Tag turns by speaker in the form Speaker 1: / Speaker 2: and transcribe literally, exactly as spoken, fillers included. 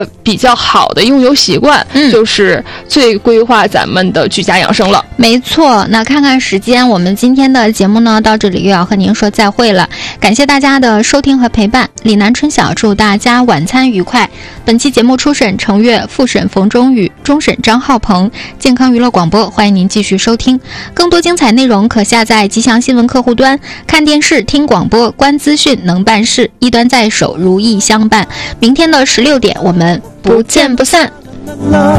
Speaker 1: 比较好的用油习惯，
Speaker 2: 嗯，
Speaker 1: 就是最规划咱们的居家养生了。
Speaker 2: 没错，那看看时间，我们今天的节目呢到这里又要和您说再会了，感谢大家的收听和陪伴。李南春晓祝大家晚餐愉快。本期节目初审程月，复审冯中宇，终审张浩鹏，健康娱乐广播，欢迎您继续收听。更多精彩内容可下载吉祥新闻客户端，看电视、听广播、观资讯，能办事，一端在手，如意相伴。明天的十六点，我们不见不散。